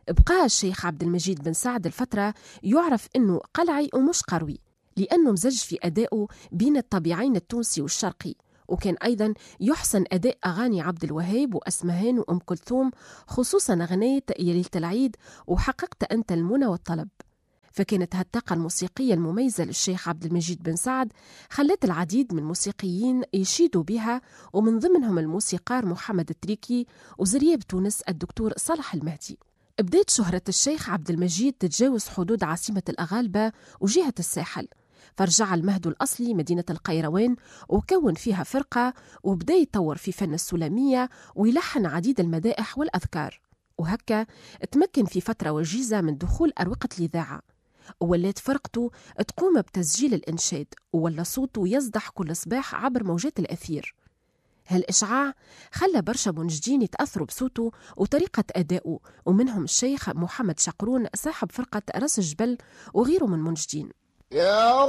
بقى الشيخ عبد المجيد بن سعد الفترة يعرف أنه قلعي ومش قروي، لأنه مزج في أدائه بين الطبيعين التونسي والشرقي، وكان أيضا يحسن أداء أغاني عبد الوهاب وأسمهان وأم كلثوم، خصوصا أغنية يا ليلة العيد وحققت أنت المنى والطلب. فكانت هالطاقة الموسيقية المميزة للشيخ عبد المجيد بن سعد خلت العديد من الموسيقيين يشيدوا بها، ومن ضمنهم الموسيقار محمد التريكي وزرياب تونس الدكتور صالح المهدي. بدأت شهرة الشيخ عبد المجيد تتجاوز حدود عاصمة الأغالبة وجهة الساحل، فرجع المهد الأصلي مدينة القيروان وكون فيها فرقة، وبدأ يطور في فن السلامية ويلحن عديد المدائح والأذكار، وهكا تمكن في فترة وجيزة من دخول أروقة الإذاعة، وولات فرقته تقوم بتسجيل الإنشاد، وولا صوته يصدح كل صباح عبر موجات الأثير. هالإشعاع خلى برشا منجدين يتأثروا بصوته وطريقة أدائه، ومنهم الشيخ محمد شقرون صاحب فرقة رأس الجبل وغيره من منجدين.